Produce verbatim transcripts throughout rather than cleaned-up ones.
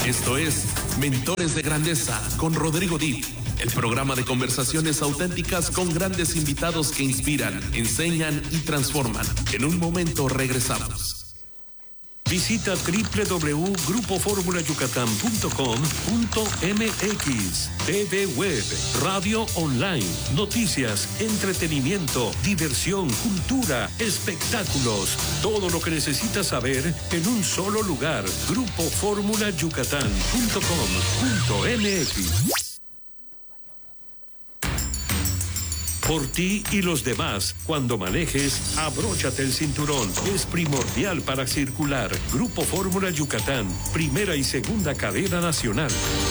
Esto es Mentores de Grandeza con Rodrigo Dip, el programa de conversaciones auténticas con grandes invitados que inspiran, enseñan y transforman. En un momento regresamos. Visita doble u doble u doble u punto grupo fórmula yucatán punto com punto m x, T V web, radio online, noticias, entretenimiento, diversión, cultura, espectáculos. Todo lo que necesitas saber en un solo lugar. grupo fórmula yucatán punto com punto m x. Por ti y los demás, cuando manejes, abróchate el cinturón. Es primordial para circular. Grupo Fórmula Yucatán, primera y segunda cadena nacional.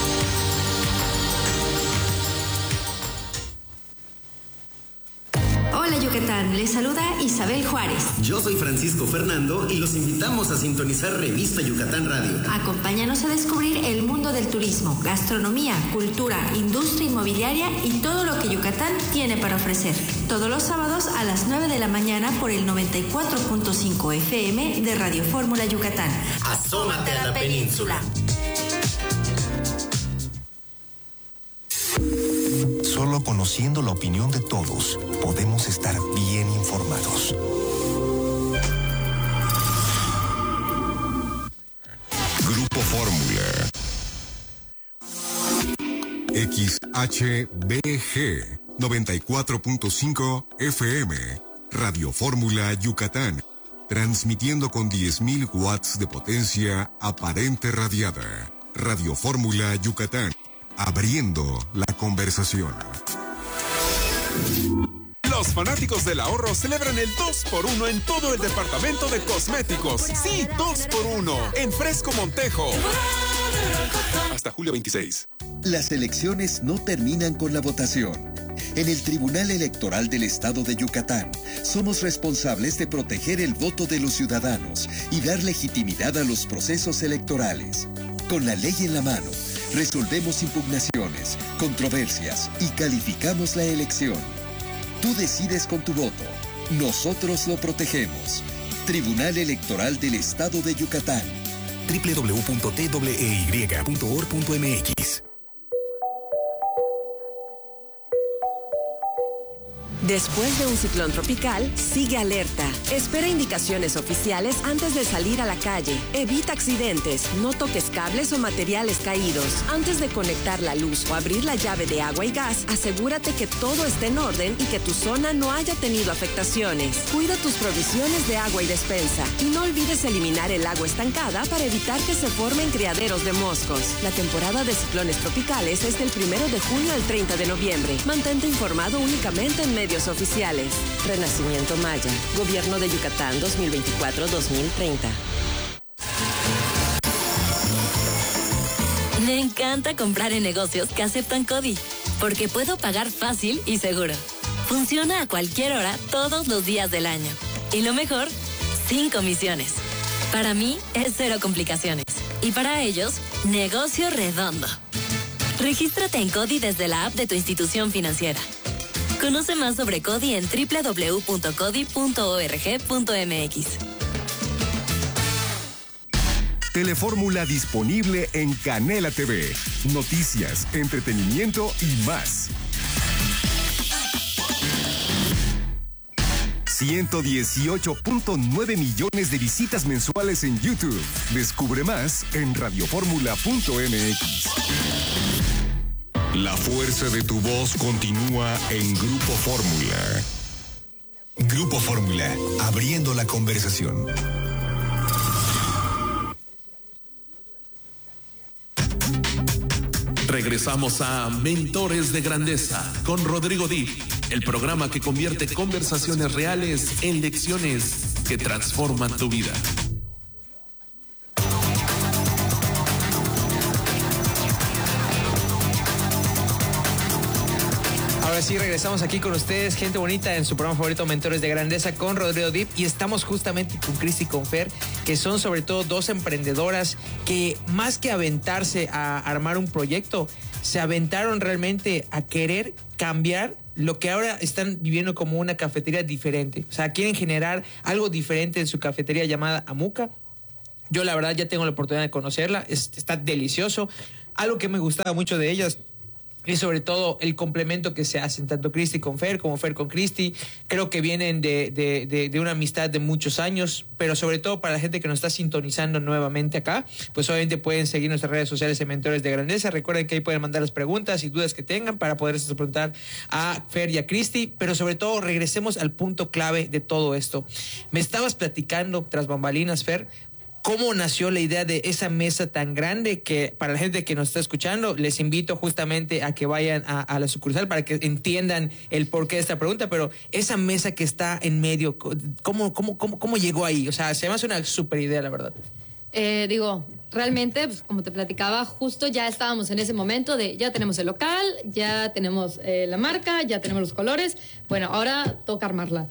Hola Yucatán, les saluda Isabel Juárez. Yo soy Francisco Fernando y los invitamos a sintonizar Revista Yucatán Radio. Acompáñanos a descubrir el mundo del turismo, gastronomía, cultura, industria inmobiliaria y todo lo que Yucatán tiene para ofrecer. Todos los sábados a las nueve de la mañana por el noventa y cuatro punto cinco F M de Radio Fórmula Yucatán. Asómate a la península. Solo conociendo la opinión de todos podemos estar bien informados. Grupo Fórmula. X H B G noventa y cuatro punto cinco F M. Radio Fórmula Yucatán. Transmitiendo con diez mil watts de potencia aparente radiada. Radio Fórmula Yucatán. Abriendo la conversación. Los fanáticos del ahorro celebran el dos por uno en todo el departamento de cosméticos. Sí, dos por uno en Fresco Montejo. Hasta julio veintiséis. Las elecciones no terminan con la votación. En el Tribunal Electoral del Estado de Yucatán, somos responsables de proteger el voto de los ciudadanos y dar legitimidad a los procesos electorales. Con la ley en la mano, resolvemos impugnaciones, controversias y calificamos la elección. Tú decides con tu voto. Nosotros lo protegemos. Tribunal Electoral del Estado de Yucatán. doble u doble u doble u punto t w e y punto org punto m x. Después de un ciclón tropical, sigue alerta. Espera indicaciones oficiales antes de salir a la calle. Evita accidentes. No toques cables o materiales caídos. Antes de conectar la luz o abrir la llave de agua y gas, asegúrate que todo esté en orden y que tu zona no haya tenido afectaciones. Cuida tus provisiones de agua y despensa. Y no olvides eliminar el agua estancada para evitar que se formen criaderos de moscos. La temporada de ciclones tropicales es del primero de junio al treinta de noviembre. Mantente informado únicamente en medios oficiales. Renacimiento Maya. Gobierno de Yucatán dos mil veinticuatro a dos mil treinta. Me encanta comprar en negocios que aceptan CODI, porque puedo pagar fácil y seguro. Funciona a cualquier hora, todos los días del año. Y lo mejor, sin comisiones. Para mí es cero complicaciones. Y para ellos, negocio redondo. Regístrate en CODI desde la app de tu institución financiera. Conoce más sobre CODI en doble u doble u doble u punto codi punto org punto m x. Telefórmula disponible en Canela T V. Noticias, entretenimiento y más. ciento dieciocho punto nueve millones de visitas mensuales en YouTube. Descubre más en radioformula punto m x. La fuerza de tu voz continúa en Grupo Fórmula. Grupo Fórmula, abriendo la conversación. Regresamos a Mentores de Grandeza con Rodrigo Dip, el programa que convierte conversaciones reales en lecciones que transforman tu vida. Ahora sí, regresamos aquí con ustedes, gente bonita, en su programa favorito, Mentores de Grandeza, con Rodrigo Dip. Y estamos justamente con Cris y con Fer, que son sobre todo dos emprendedoras que, más que aventarse a armar un proyecto, se aventaron realmente a querer cambiar lo que ahora están viviendo como una cafetería diferente. O sea, quieren generar algo diferente en su cafetería llamada Amuca. Yo la verdad ya tengo la oportunidad de conocerla, es, está delicioso. Algo que me gustaba mucho de ellas y sobre todo el complemento que se hacen, tanto Cristi con Fer como Fer con Cristi. Creo que vienen de, de, de, de una amistad de muchos años, pero sobre todo para la gente que nos está sintonizando nuevamente acá, pues obviamente pueden seguir nuestras redes sociales en Mentores de Grandeza. Recuerden que ahí pueden mandar las preguntas y dudas que tengan para poder preguntar a Fer y a Cristi, pero sobre todo regresemos al punto clave de todo esto. Me estabas platicando tras bambalinas, Fer, ¿cómo nació la idea de esa mesa tan grande que para la gente que nos está escuchando, les invito justamente a que vayan a, a la sucursal para que entiendan el porqué de esta pregunta, pero esa mesa que está en medio, ¿cómo, cómo, cómo, cómo llegó ahí? O sea, se me hace una súper idea, la verdad. Eh, digo, realmente, pues, como te platicaba, justo ya estábamos en ese momento de ya tenemos el local, ya tenemos eh, la marca, ya tenemos los colores, bueno, ahora toca armarla.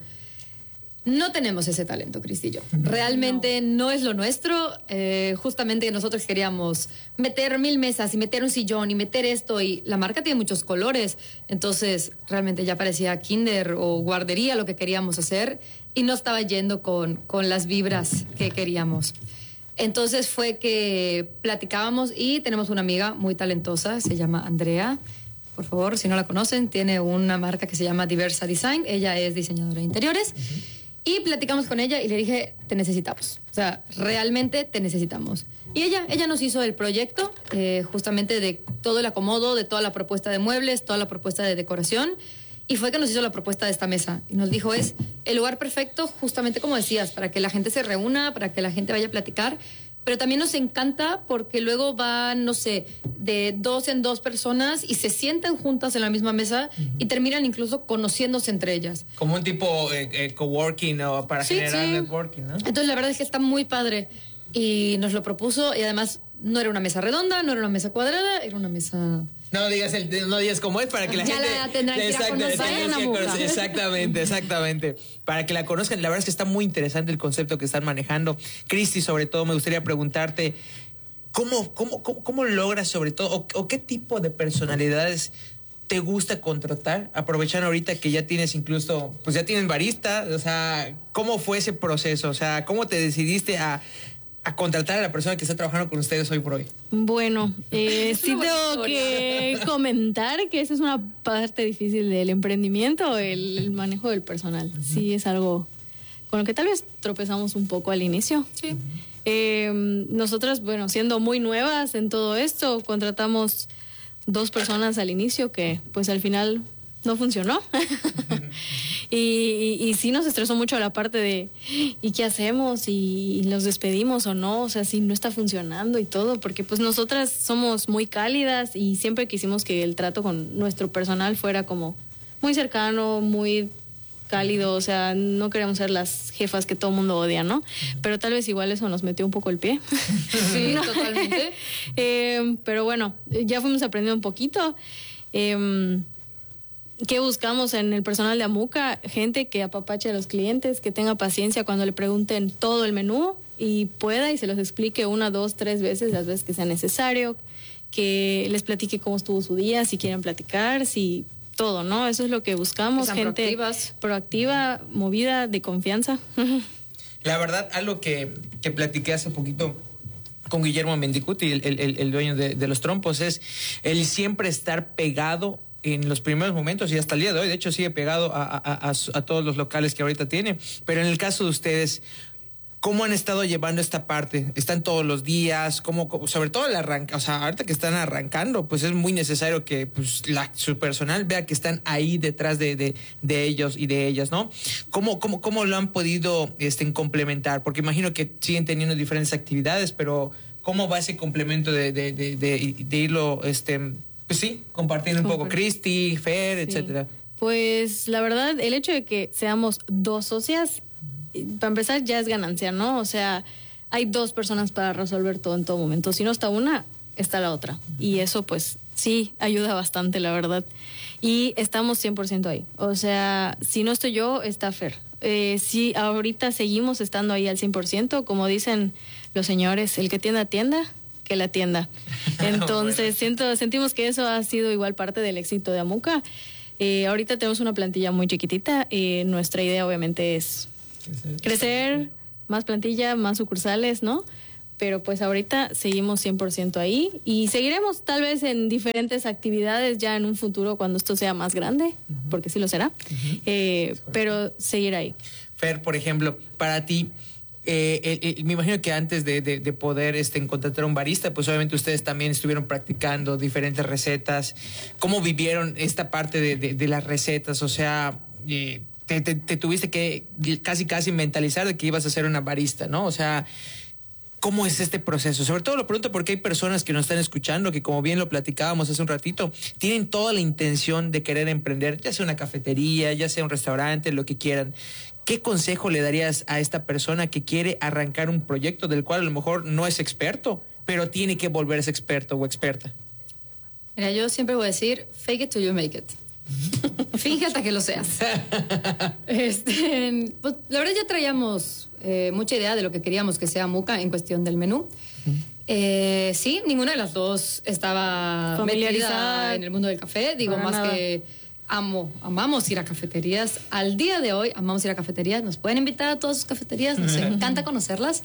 No tenemos ese talento, Cristi y yo. Realmente no, no es lo nuestro. Eh, justamente nosotros queríamos meter mil mesas y meter un sillón y meter esto. Y la marca tiene muchos colores. Entonces, realmente ya parecía kinder o guardería lo que queríamos hacer. Y no estaba yendo con, con las vibras que queríamos. Entonces fue que platicábamos y tenemos una amiga muy talentosa. Se llama Andrea. Por favor, si no la conocen, tiene una marca que se llama Diversa Design. Ella es diseñadora de interiores. Uh-huh. Y platicamos con ella y le dije, te necesitamos. O sea, realmente te necesitamos. Y ella, ella nos hizo el proyecto, eh, justamente de todo el acomodo, de toda la propuesta de muebles, toda la propuesta de decoración. Y fue que nos hizo la propuesta de esta mesa. Y nos dijo, es el lugar perfecto, justamente como decías, para que la gente se reúna, para que la gente vaya a platicar. Pero también nos encanta porque luego van, no sé, de dos en dos personas y se sientan juntas en la misma mesa uh-huh. y terminan incluso conociéndose entre ellas. Como un tipo eh, eh, coworking o para sí, generar sí. networking, ¿no? Entonces la verdad es que está muy padre y nos lo propuso y además no era una mesa redonda, no era una mesa cuadrada, era una mesa... No digas, el, no digas cómo es para que la ya gente... Ya la tendrán que ir a conocer. Exactamente, exactamente. Para que la conozcan. La verdad es que está muy interesante el concepto que están manejando. Cristi, sobre todo, me gustaría preguntarte, ¿cómo, cómo, cómo, cómo logras sobre todo, o, o qué tipo de personalidades te gusta contratar? Aprovechando ahorita que ya tienes incluso, pues ya tienen barista, o sea, ¿cómo fue ese proceso? O sea, ¿cómo te decidiste a... a contratar a la persona que está trabajando con ustedes hoy por hoy? Bueno, eh, sí tengo que comentar que esa es una parte difícil del emprendimiento, el, el manejo del personal. Uh-huh. Sí, es algo con lo que tal vez tropezamos un poco al inicio. Sí. Eh, nosotras, bueno, siendo muy nuevas en todo esto, contratamos dos personas al inicio que pues al final no funcionó. y, y, y sí nos estresó mucho la parte de ¿y qué hacemos? ¿Y los despedimos o no? O sea, si no está funcionando y todo, porque pues nosotras somos muy cálidas y siempre quisimos que el trato con nuestro personal fuera como muy cercano, muy cálido, o sea, no queremos ser las jefas que todo el mundo odia, ¿no? Pero tal vez igual eso nos metió un poco el pie. Sí, no. Totalmente. eh, pero bueno, ya fuimos aprendiendo un poquito. Eh, ¿Qué buscamos en el personal de Amuca? Gente que apapache a los clientes, que tenga paciencia cuando le pregunten todo el menú y pueda y se los explique una, dos, tres veces, las veces que sea necesario, que les platique cómo estuvo su día, si quieren platicar, si todo, ¿no? Eso es lo que buscamos, gente proactivas. proactiva, movida, de confianza. La verdad, algo que, que platiqué hace poquito con Guillermo Mendicuti, el, el, el dueño de, de Los Trompos, es el siempre estar pegado en los primeros momentos y hasta el día de hoy. De hecho, sigue pegado a, a, a, a todos los locales que ahorita tiene. Pero en el caso de ustedes, ¿cómo han estado llevando esta parte? ¿Están todos los días? ¿Cómo, cómo, sobre todo el arranca, o sea, ahorita que están arrancando, pues es muy necesario que pues, la, su personal vea que están ahí detrás de, de, de ellos y de ellas, ¿no? ¿Cómo, cómo, cómo lo han podido este, complementar? Porque imagino que siguen teniendo diferentes actividades, pero ¿cómo va ese complemento de, de, de, de, de irlo, este, pues sí, compartiendo un poco? Cristi, Fer, sí. etcétera. Pues la verdad, el hecho de que seamos dos socias, para empezar, ya es ganancia, ¿no? O sea, hay dos personas para resolver todo en todo momento. Si no está una, está la otra. Y eso, pues, sí, ayuda bastante, la verdad. Y estamos cien por ciento ahí. O sea, si no estoy yo, está Fer. Eh, sí, ahorita seguimos estando ahí al cien por ciento. Como dicen los señores, el que tienda, tienda, que la tienda. Entonces, bueno. siento, sentimos que eso ha sido igual parte del éxito de Amuca. Eh, ahorita tenemos una plantilla muy chiquitita. Eh, nuestra idea, obviamente, es... Crecer, más plantilla, más sucursales, ¿no? pero pues ahorita seguimos cien por ciento ahí y seguiremos tal vez en diferentes actividades ya en un futuro cuando esto sea más grande, uh-huh. porque sí lo será, uh-huh. eh, pero seguir ahí. Fer, por ejemplo, para ti, eh, eh, eh, me imagino que antes de, de, de poder este, contratar a un barista, pues obviamente ustedes también estuvieron practicando diferentes recetas. ¿Cómo vivieron esta parte de, de, de las recetas? O sea, eh, te, te, te tuviste que casi casi mentalizar de que ibas a ser una barista, ¿no? O sea, ¿cómo es este proceso? Sobre todo lo pregunto porque hay personas que nos están escuchando que, como bien lo platicábamos hace un ratito, tienen toda la intención de querer emprender, ya sea una cafetería, ya sea un restaurante, lo que quieran. ¿Qué consejo le darías a esta persona que quiere arrancar un proyecto del cual a lo mejor no es experto, pero tiene que volverse experto o experta? Mira, yo siempre voy a decir, fake it till you make it. Finge hasta que lo seas. Este, pues, la verdad ya traíamos eh, mucha idea de lo que queríamos que sea Muca en cuestión del menú. Eh, sí, ninguna de las dos estaba metida en el mundo del café. Digo, más nada. que amo, amamos ir a cafeterías. Al día de hoy amamos ir a cafeterías. Nos pueden invitar a todas sus cafeterías. Nos encanta conocerlas.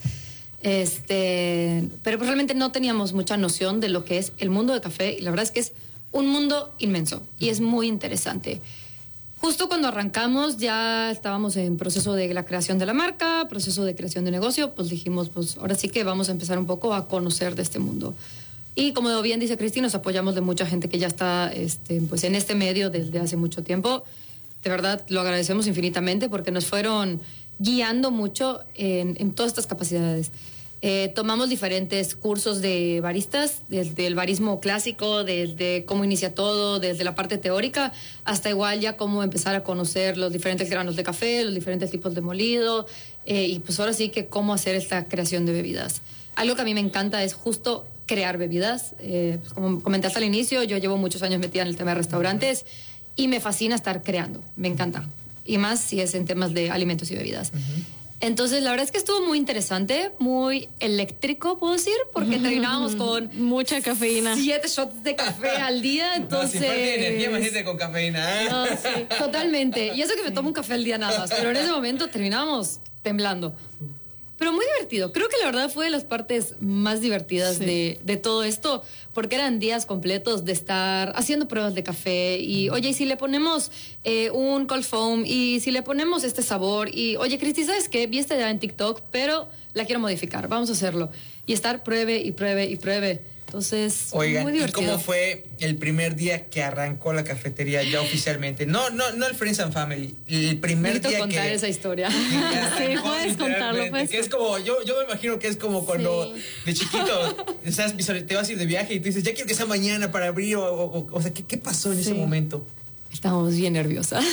Este, pero pues realmente no teníamos mucha noción de lo que es el mundo del café. Y la verdad es que es un mundo inmenso y es muy interesante. Justo cuando arrancamos ya estábamos en proceso de la creación de la marca, proceso de creación de negocio, pues dijimos, pues ahora sí que vamos a empezar un poco a conocer de este mundo. Y como bien dice Cristi, nos apoyamos de mucha gente que ya está este, pues en este medio desde hace mucho tiempo. De verdad, lo agradecemos infinitamente porque nos fueron guiando mucho en, en todas estas capacidades. Eh, tomamos diferentes cursos de baristas, desde el barismo clásico, desde cómo inicia todo, desde la parte teórica, hasta igual ya cómo empezar a conocer los diferentes granos de café, los diferentes tipos de molido, eh, y pues ahora sí que cómo hacer esta creación de bebidas. Algo que a mí me encanta es justo crear bebidas. Eh, pues como comentaste al inicio, yo llevo muchos años metida en el tema de restaurantes y me fascina estar creando, me encanta. Y más si es en temas de alimentos y bebidas. Uh-huh. Entonces, la verdad es que estuvo muy interesante, muy eléctrico, puedo decir, porque terminábamos con mucha cafeína. Siete shots de café al día, entonces... No, si tiene energía, imagínate con cafeína. ¿eh? No, sí, totalmente. Y eso que me tomo un café al día nada más, pero en ese momento terminábamos temblando. Pero muy divertido. Creo que la verdad fue de las partes más divertidas sí. de, de todo esto, porque eran días completos de estar haciendo pruebas de café y, oye, y si le ponemos eh, un cold foam y si le ponemos este sabor y, oye, Cristi, ¿sabes qué? Vi esta idea en TikTok, pero la quiero modificar, vamos a hacerlo. Y estar pruebe y pruebe y pruebe. Entonces, oigan, muy divertido. ¿y cómo fue el primer día que arrancó la cafetería ya oficialmente? No, no, no el Friends and Family. El primer Necesito día contar que... esa historia. Sí, puedes contarlo. Puedes que es como, yo, yo me imagino que es como cuando sí. de chiquito estás, te vas a ir de viaje y tú dices, ya quiero que sea mañana para abrir. O, o, o sea, ¿qué, qué pasó en sí. ese momento? Estábamos bien nerviosas.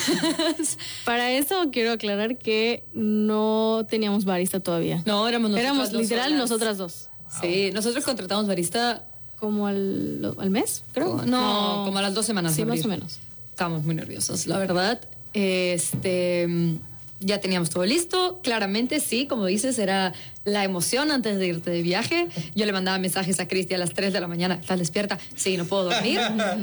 Para eso quiero aclarar que no teníamos barista todavía. No, éramos nosotras Éramos literal solas. nosotras dos. Sí, nosotros contratamos barista como al, al mes, creo. No, no, como a las dos semanas. Sí, de más o menos. Estábamos muy nerviosos, la verdad. Este, ya teníamos todo listo. Claramente, sí, como dices, era la emoción antes de irte de viaje. Yo le mandaba mensajes a Cristi a las tres de la mañana. ¿Estás despierta? Sí, no puedo dormir.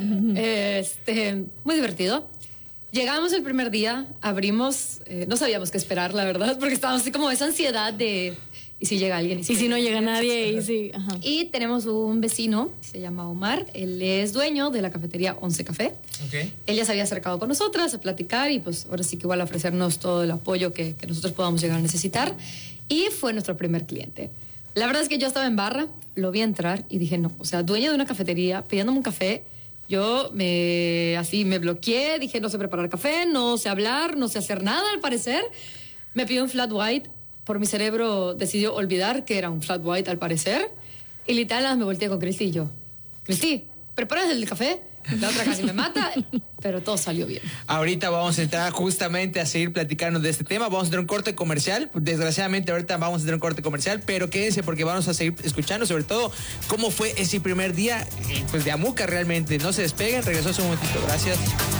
este, muy divertido. Llegamos el primer día, abrimos, eh, no sabíamos qué esperar, la verdad, porque estábamos así como esa ansiedad de... ¿Y si llega alguien? ¿Y si, y si no llega nadie? Y, si, ajá. y tenemos un vecino, se llama Omar, él es dueño de la cafetería Once Café. Okay. Él ya se había acercado con nosotras a platicar y pues ahora sí que igual a ofrecernos todo el apoyo que, que nosotros podamos llegar a necesitar. Y fue nuestro primer cliente. La verdad es que yo estaba en barra, lo vi entrar y dije, no, o sea, dueño de una cafetería, pidiéndome un café, yo me, así me bloqueé, dije, no sé preparar café, no sé hablar, no sé hacer nada al parecer. Me pidió un flat white. Por mi cerebro decidió olvidar que era un flat white al parecer. Y literal me volteé con Cristi y yo. Cristi, ¿preparas el café? La otra casi me mata, pero todo salió bien. Ahorita vamos a entrar justamente a seguir platicando de este tema. Vamos a tener un corte comercial. Desgraciadamente ahorita vamos a tener un corte comercial, pero quédense porque vamos a seguir escuchando sobre todo cómo fue ese primer día pues de Amuca realmente. No se despeguen, regresó hace un momentito. Gracias.